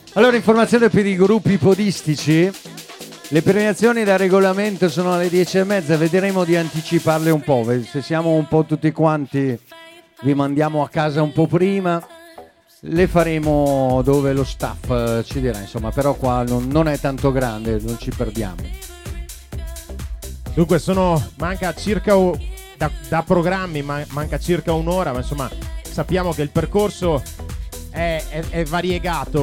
Allora, informazione per i gruppi podistici. Le premiazioni da regolamento sono alle 10:30, vedremo di anticiparle un po'. Se siamo un po' tutti quanti, vi mandiamo a casa un po' prima. Le faremo dove lo staff ci dirà, insomma, però qua non è tanto grande, non ci perdiamo. Dunque manca circa da programmi, manca circa un'ora, ma insomma sappiamo che il percorso è variegato,